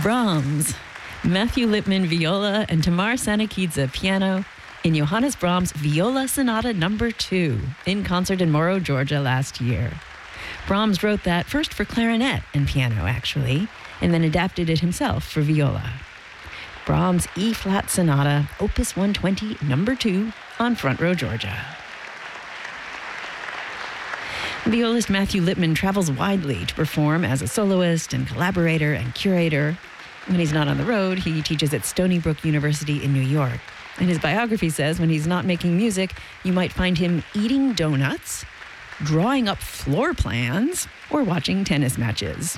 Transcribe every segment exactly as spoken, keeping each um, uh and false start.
Brahms, Matthew Lipman viola, and Tamar Sanakidze piano in Johannes Brahms' Viola Sonata Number two in concert in Morrow, Georgia last year. Brahms wrote that first for clarinet and piano, actually, and then adapted it himself for viola. Brahms' E-flat Sonata, Opus one twenty, Number two, on Front Row, Georgia. Violist Matthew Lipman travels widely to perform as a soloist and collaborator and curator. When he's not on the road, he teaches at Stony Brook University in New York. And his biography says when he's not making music, you might find him eating donuts, drawing up floor plans, or watching tennis matches.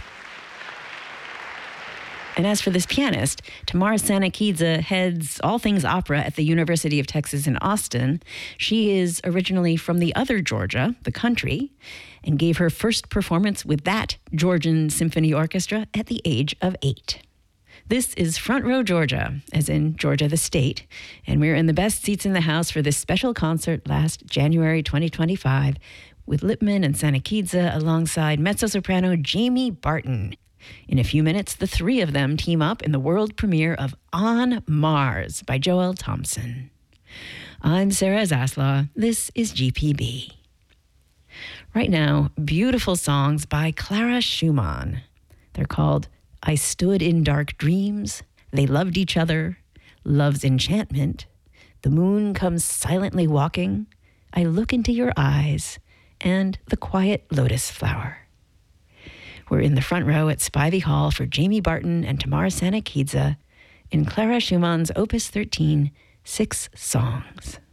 And as for this pianist, Tamar Sanakidze heads all things opera at the University of Texas in Austin. She is originally from the other Georgia, the country, and gave her first performance with that Georgian Symphony Orchestra at the age of eight. This is Front Row, Georgia, as in Georgia the state, and we're in the best seats in the house for this special concert last January twenty twenty-five with Lipman and Sanakidze alongside mezzo-soprano Jamie Barton. In a few minutes, the three of them team up in the world premiere of On Mars by Joel Thompson. I'm Sarah Zaslaw. This is G P B. Right now, beautiful songs by Clara Schumann. They're called I Stood in Dark Dreams, They Loved Each Other, Love's Enchantment, The Moon Comes Silently Walking, I Look Into Your Eyes, and The Quiet Lotus Flower. We're in the front row at Spivey Hall for Jamie Barton and Tamar Sanakidze in Clara Schumann's Opus thirteen, Six Songs.